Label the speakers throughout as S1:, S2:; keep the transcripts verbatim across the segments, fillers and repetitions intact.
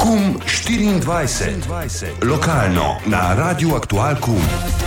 S1: Kum štiriindvajset. Lokalno na Radiu Aktual Kum.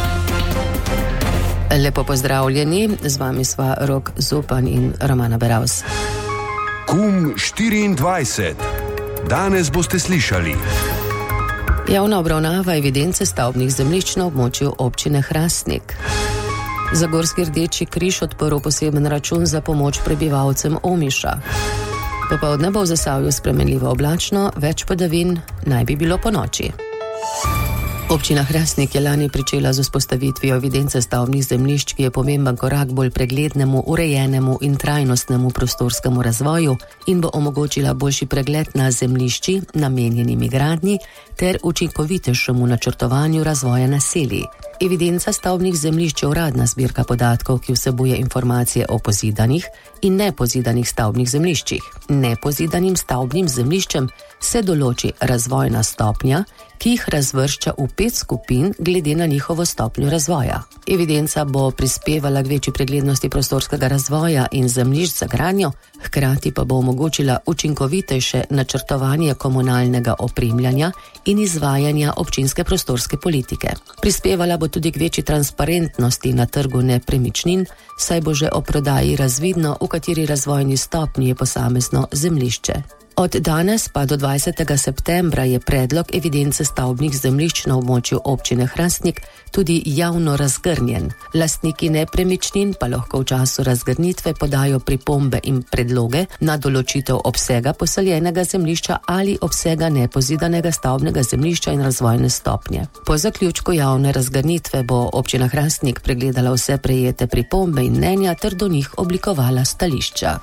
S2: Lepo pozdravljeni, z vami sva Rok Zupan in Romana Beravs.
S1: Kum štiriindvajset. Danes boste slišali.
S2: Javna obravnava evidence stavbnih zemljišč na območju občine Hrastnik. Zagorski Rdeči križ odprl poseben račun za pomoč prebivalcem Omiša. Popoldne bo v Zasavju spremenljivo oblačno, več padavin naj bi bilo ponoči. Občina Hrastnik je lani pričela z vzpostavitvijo evidence stavbnih zemljišč, ki je pomemben korak bolj preglednemu, urejenemu in trajnostnemu prostorskemu razvoju in bo omogočila boljši pregled na zemljišči, namenjenimi gradnji, ter učinkovitejšemu načrtovanju razvoja naselij. Evidenca stavbnih zemljišč je uradna zbirka podatkov, ki vsebuje informacije o pozidanih in nepozidanih stavbnih zemljiščih. Nepozidanim stavbnim zemljiščem se določi razvojna stopnja, ki jih razvršča v pet skupin glede na njihovo stopnjo razvoja. Evidenca bo prispevala k večji preglednosti prostorskega razvoja in zemljišč za gradnjo, hkrati pa bo omogočila učinkovitejše načrtovanje komunalnega opremljanja in izvajanja občinske prostorske politike. Prispevala bo tudi k večji transparentnosti na trgu nepremičnin, saj bo že o prodaji razvidno, v kateri razvojni stopnji je posamezno zemljišče. Od danes pa do dvajsetega septembra je predlog evidence stavbnih zemljišč na območju občine Hrastnik tudi javno razgrnjen. Lastniki nepremičnin pa lahko v času razgrnitve podajo pripombe in predloge na določitev obsega poseljenega zemljišča ali obsega nepozidanega stavbnega zemljišča in razvojne stopnje. Po zaključku javne razgrnitve bo občina Hrastnik pregledala vse prejete pripombe in mnenja ter do njih oblikovala stališča.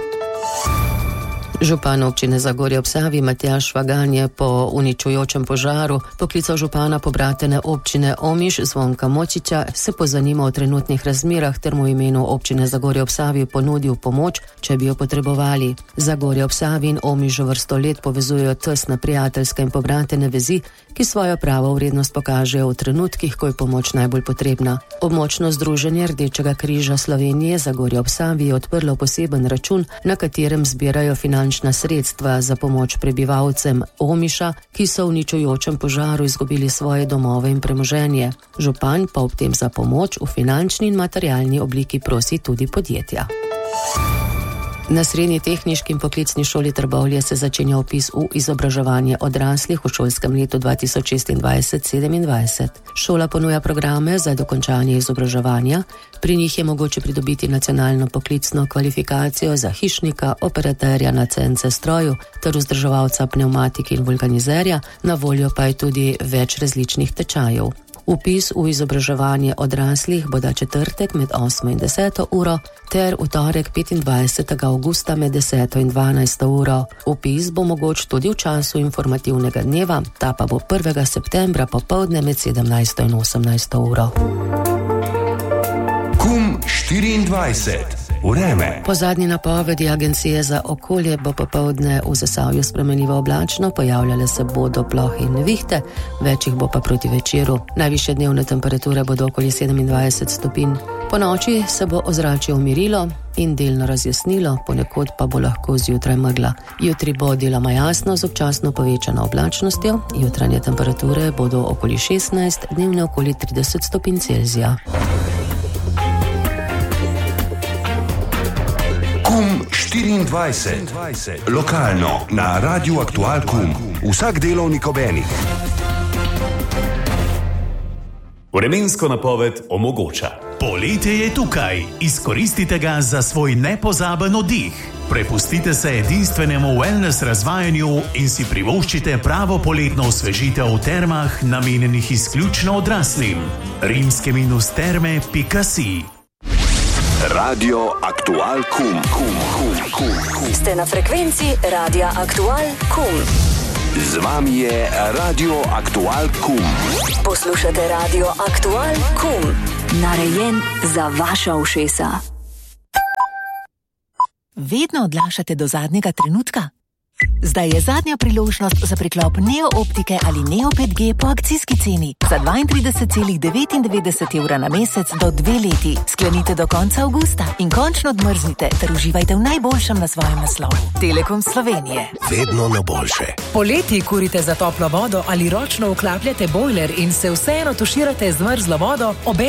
S2: Župan občine Zagorje ob Savi Matjaž Švagan je po uničujočem požaru poklical župana pobratene občine Omiš Zvonka Močiča, se pozanimal o trenutnih razmerah ter mu v imenu občine Zagorje ob Savi ponudil pomoč, če bi jo potrebovali. Zagorje ob Savi in Omiš že vrsto let povezujejo tesne prijateljske in pobratene vezi, ki svojo pravo vrednost pokažejo v trenutkih, ko je pomoč najbolj potrebna. Območno združenje Rdečega križa Slovenije Zagorje ob Savi je odprlo poseben račun, na katerem zbirajo finančna sredstva za pomoč prebivalcem Omiša, ki so v uničujočem požaru izgubili svoje domove in premoženje. Župan pa ob tem za pomoč v finančni in materialni obliki prosi tudi podjetja. Na Srednji tehniški in poklicni šoli Trbovlje se začenja vpis v izobraževanje odraslih v šolskem letu dva tisoč šestindvajset sedemindvajset. Šola ponuja programe za dokončanje izobraževanja, pri njih je mogoče pridobiti nacionalno poklicno kvalifikacijo za hišnika, operaterja na C N C stroju ter vzdrževalca pnevmatike in vulkanizerja, na voljo pa je tudi več različnih tečajev. Vpis v izobraževanje odraslih bo da četrtek med osmo in deseto uro ter v torek petindvajsetega avgusta med deseto in dvanajsto uro. Vpis bo mogoč tudi v času informativnega dneva, ta pa bo prvega septembra popoldne med sedemnajsto in osemnajsto uro.
S1: Kum štiriindvajset. Vreme.
S2: Po zadnji napovedi Agencije za okolje bo popoldne v Zasavju spremenljivo oblačno, pojavljale se bodo plohe in nevihte, več jih bo pa proti večeru. Najvišje dnevne temperature bodo okoli sedemindvajset stopinj. Po noči se bo ozračje umirilo in delno razjasnilo, ponekod pa bo lahko zjutraj megla. Jutri bo deloma jasno z občasno povečano oblačnostjo, jutranje temperature bodo okoli šestnajst, dnevne okoli trideset stopinj Celzija.
S1: Kum štiriindvajset. Lokalno na Radiu Aktual Kum. Vsak delovnik ob enih.
S3: Vremensko napoved omogoča. Poletje je tukaj. Izkoristite ga za svoj nepozaben oddih. Prepustite se edinstvenemu wellness razvajanju in si privoščite pravo poletno osvežitev v termah, namenjenih izključno odraslim. rimske minus terme pika si.
S1: Radio Aktual Kum. Kum, kum, kum, kum.
S4: Ste na frekvenci Radia Aktual Kum.
S1: Z vami je Radio Aktual Kum.
S4: Poslušate Radio Aktual Kum. Narejen za vaša ušesa.
S5: Vedno odlašate do zadnjega trenutka? Zdaj je zadnja priložnost za priklop Neo Optike ali Neo pet G po akcijski ceni. Za dvaintrideset celih devetindevetdeset evra na mesec do dve leti. Sklenite do konca avgusta in končno odmrznite ter uživajte v najboljšem na svojem naslovu. Telekom Slovenije.
S6: Vedno na boljše.
S7: Poleti kurite za toplo vodo ali ročno vklapljate bojler in se vseeno tuširate z mrzlo vodo, obe